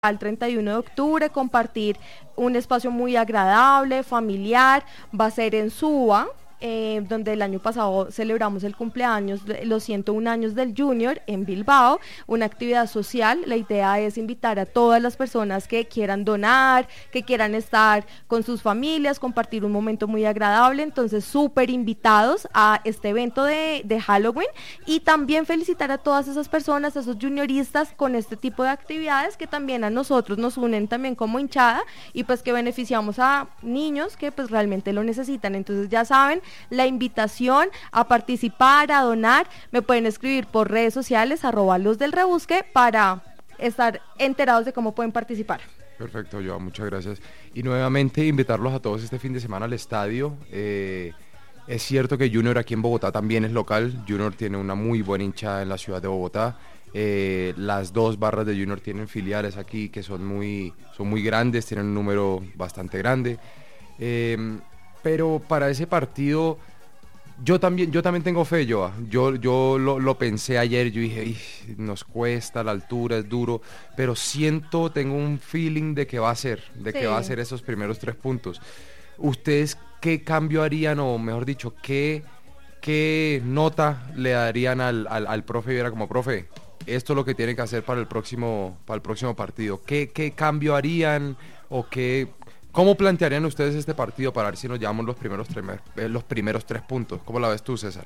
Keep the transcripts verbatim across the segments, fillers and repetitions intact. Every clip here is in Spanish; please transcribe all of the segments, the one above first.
al treinta y uno de octubre, compartir un espacio muy agradable, familiar. Va a ser en Suba, eh, donde el año pasado celebramos el cumpleaños, los ciento un años del Junior en Bilbao, una actividad social. La idea es invitar a todas las personas que quieran donar, que quieran estar con sus familias, compartir un momento muy agradable. Entonces, súper invitados a este evento de, de Halloween, y también felicitar a todas esas personas, a esos junioristas, con este tipo de actividades que también a nosotros nos unen también como hinchada, y pues que beneficiamos a niños que pues realmente lo necesitan. Entonces, ya saben, la invitación a participar, a donar. Me pueden escribir por redes sociales, arroba los del rebusque, para estar enterados de cómo pueden participar. Perfecto, Joa, muchas gracias. Y nuevamente invitarlos a todos este fin de semana al estadio. Eh, es cierto que Junior aquí en Bogotá también es local. Junior tiene una muy buena hinchada en la ciudad de Bogotá. Eh, las dos barras de Junior tienen filiales aquí que son muy, son muy grandes, tienen un número bastante grande. Eh, pero para ese partido yo también, yo también tengo fe, Joa. Yo, yo lo, lo pensé ayer, yo dije, nos cuesta, la altura es duro, pero siento, tengo un feeling de que va a ser, de sí. que va a ser esos primeros tres puntos. ¿Ustedes qué cambio harían, o mejor dicho, qué, qué nota le darían al, al, al profe Viera como profe? Esto es lo que tiene que hacer para el próximo, para el próximo partido. ¿Qué, qué cambio harían o qué... ¿Cómo plantearían ustedes este partido para ver si nos llevamos los primeros, tres, los primeros tres puntos? ¿Cómo la ves tú, César?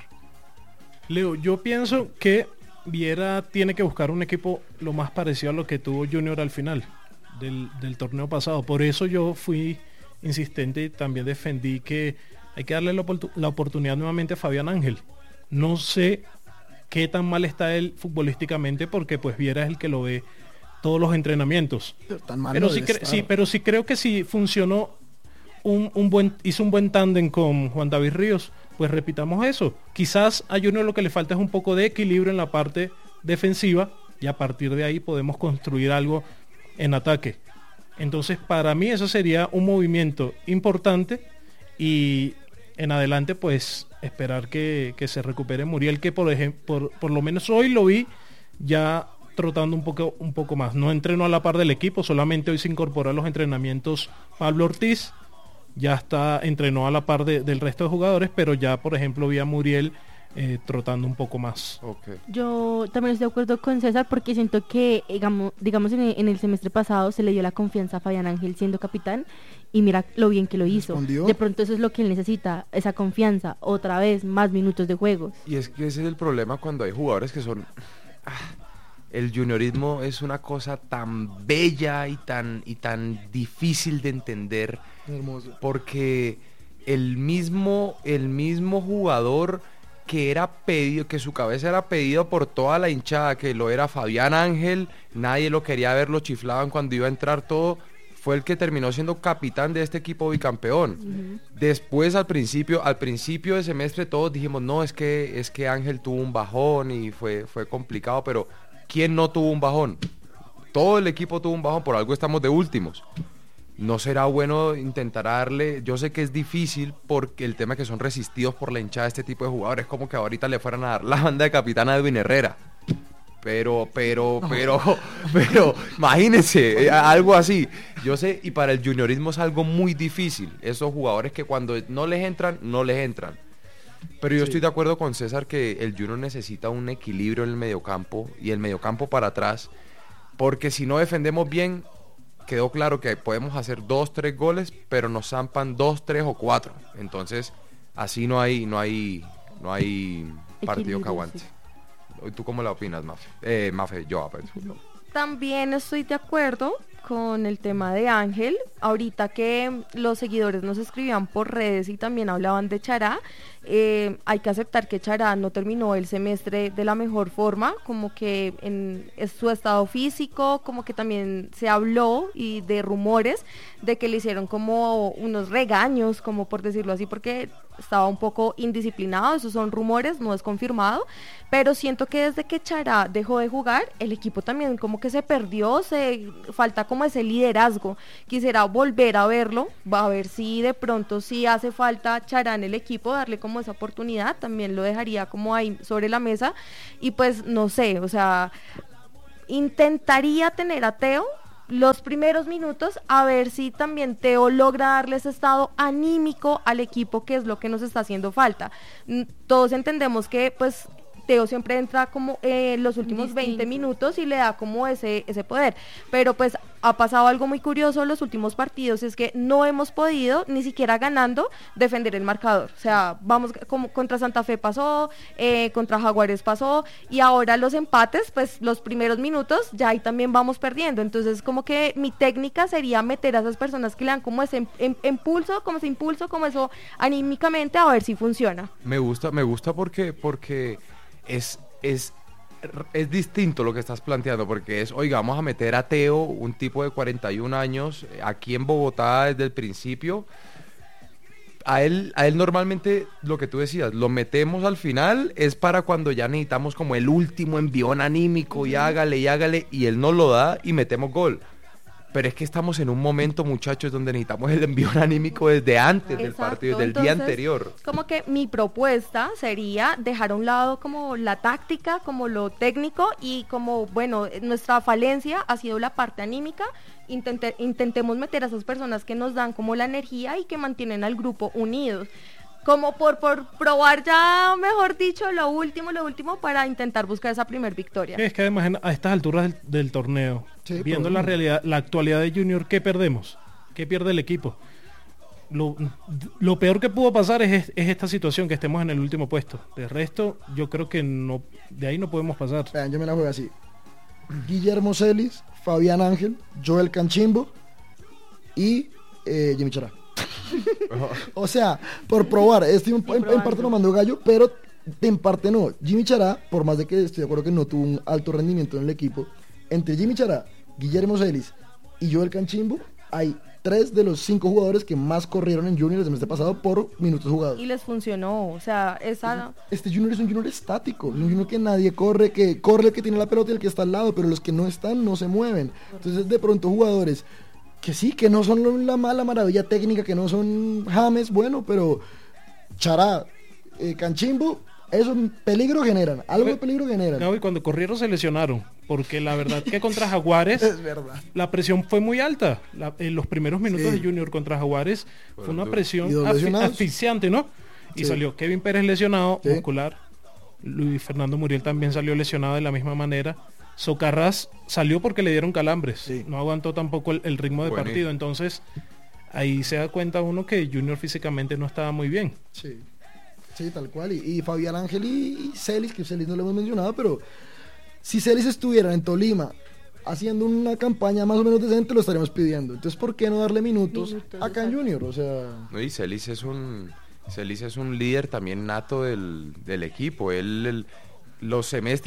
Leo, yo pienso que Viera tiene que buscar un equipo lo más parecido a lo que tuvo Junior al final del, del torneo pasado. Por eso yo fui insistente y también defendí que hay que darle la, oportun- la oportunidad nuevamente a Fabián Ángel. No sé qué tan mal está él futbolísticamente, porque pues Viera es el que lo ve todos los entrenamientos, pero, tan mal pero, sí, cre- sí, pero sí creo que si funcionó un, un buen, hizo un buen tándem con Juan David Ríos, pues repitamos eso. Quizás a Junior lo que le falta es un poco de equilibrio en la parte defensiva, y a partir de ahí podemos construir algo en ataque. Entonces, para mí eso sería un movimiento importante, y en adelante pues esperar que, que se recupere Muriel, que por ejemplo, por, por lo menos hoy lo vi ya trotando un poco, un poco más. No entrenó a la par del equipo, solamente hoy se incorporó a los entrenamientos Pablo Ortiz, ya está, entrenó a la par de, del resto de jugadores, pero ya por ejemplo vi a Muriel eh, trotando un poco más. Okay. Yo también estoy de acuerdo con César, porque siento que digamos, digamos en, el, en el semestre pasado se le dio la confianza a Fabián Ángel siendo capitán, y mira lo bien que lo hizo. ¿Respondió? De pronto eso es lo que él necesita, esa confianza, otra vez, más minutos de juegos. Y es que ese es el problema cuando hay jugadores que son... Ah, el juniorismo es una cosa tan bella y tan, y tan difícil de entender. Hermoso. Porque el mismo, el mismo jugador que era pedido, que su cabeza era pedido por toda la hinchada, que lo era Fabián Ángel, nadie lo quería ver, lo chiflaban cuando iba a entrar todo, fue el que terminó siendo capitán de este equipo bicampeón. Uh-huh. Después al principio, al principio de semestre todos dijimos, no, es que, es que Ángel tuvo un bajón y fue, fue complicado, pero ¿quién no tuvo un bajón? Todo el equipo tuvo un bajón, por algo estamos de últimos. ¿No será bueno intentar darle? Yo sé que es difícil porque el tema es que son resistidos por la hinchada de este tipo de jugadores, como que ahorita le fueran a dar la banda de capitán a Edwin Herrera. Pero, pero, pero, pero, imagínense, algo así. Yo sé, y para el juniorismo es algo muy difícil. Esos jugadores que cuando no les entran, no les entran. Pero yo sí estoy de acuerdo con César que el Junior necesita un equilibrio en el mediocampo, y el mediocampo para atrás, porque si no defendemos bien, quedó claro que podemos hacer dos, tres goles, pero nos zampan dos, tres o cuatro. Entonces, así no hay, no hay, no hay partido que aguante. Sí. ¿Tú cómo la opinas, Mafe? Eh, Mafe, yo. También estoy de acuerdo con el tema de Ángel. Ahorita que los seguidores nos escribían por redes y también hablaban de Chará, eh, hay que aceptar que Chará no terminó el semestre de la mejor forma, como que en, en su estado físico, como que también se habló y de rumores de que le hicieron como unos regaños, como por decirlo así, porque estaba un poco indisciplinado. Esos son rumores, no es confirmado, pero siento que desde que Chará dejó de jugar, el equipo también como que se perdió, se falta como ese liderazgo. Quisiera volver a verlo, va a ver si de pronto sí hace falta Chará en el equipo, darle como esa oportunidad, también lo dejaría como ahí sobre la mesa. Y pues no sé, o sea, intentaría tener a Teo, los primeros minutos, a ver si también Teo logra darle ese estado anímico al equipo, que es lo que nos está haciendo falta. Todos entendemos que pues Teo siempre entra como eh, los últimos Distinto. veinte minutos y le da como ese, ese poder, pero pues ha pasado algo muy curioso en los últimos partidos, es que no hemos podido, ni siquiera ganando, defender el marcador. O sea, vamos, como contra Santa Fe pasó, eh, contra Jaguares pasó, y ahora los empates, pues los primeros minutos ya ahí también vamos perdiendo. Entonces como que mi técnica sería meter a esas personas que le dan como ese em, em, impulso, como ese impulso, como eso anímicamente, a ver si funciona. Me gusta, me gusta porque, porque es, es, es distinto lo que estás planteando, porque es, oiga, vamos a meter a Teo, un tipo de cuarenta y un años, aquí en Bogotá desde el principio. A él, a él normalmente, lo que tú decías, lo metemos al final, es para cuando ya necesitamos como el último envión anímico, y hágale, y hágale, y él nos lo da y metemos gol. Pero es que estamos en un momento, muchachos, donde necesitamos el envión anímico desde antes Exacto. del partido, del Entonces, día anterior. Como que mi propuesta sería dejar a un lado como la táctica, como lo técnico, y como, bueno, nuestra falencia ha sido la parte anímica. Intente, intentemos meter a esas personas que nos dan como la energía y que mantienen al grupo unidos. Como por, por probar ya, mejor dicho, lo último, lo último, para intentar buscar esa primer victoria. Es que además a estas alturas del, del torneo, sí, viendo la realidad, la actualidad de Junior, ¿qué perdemos? ¿Qué pierde el equipo? Lo, lo peor que pudo pasar es, es esta situación, que estemos en el último puesto. De resto, yo creo que no, de ahí no podemos pasar. Vean, yo me la juego así. Guillermo Celis, Fabián Ángel, Joel Canchimbo y eh, Jimmy Chará. O sea, por probar, este en, en, en parte lo mandó Gallo, pero en parte no. Jimmy Chará, por más de que estoy de acuerdo que no tuvo un alto rendimiento en el equipo, entre Jimmy Chará, Guillermo Celis y Joel Canchimbo, hay tres de los cinco jugadores que más corrieron en Junior el semestre pasado por minutos jugados. Y les funcionó, o sea, esa... Este Junior es un Junior estático, es un Junior que nadie corre, que corre el que tiene la pelota y el que está al lado, pero los que no están no se mueven. Entonces de pronto jugadores que sí, que no son la mala maravilla técnica, que no son James, bueno, pero Chará, eh, Canchimbo, eso peligro generan, algo de peligro generan. No, y cuando corrieron se lesionaron, porque la verdad que contra Jaguares es verdad. La presión fue muy alta. La, en los primeros minutos sí. de Junior contra Jaguares fue una presión asfi- asfixiante, ¿no? Y sí. salió Kevin Pérez lesionado, sí. muscular. Luis Fernando Muriel también salió lesionado de la misma manera. Socarrás salió porque le dieron calambres, sí. no aguantó tampoco el, el ritmo de bueno. partido, entonces ahí se da cuenta uno que Junior físicamente no estaba muy bien. Sí, sí, tal cual, y, y Fabián Ángel y, y Celis, que Celis no lo hemos mencionado, pero si Celis estuviera en Tolima haciendo una campaña más o menos decente, lo estaríamos pidiendo. Entonces, ¿por qué no darle minutos, minutos acá en Junior? O sea... No, y Celis es un Celis es un líder también nato del, del equipo. Él, el, los semestres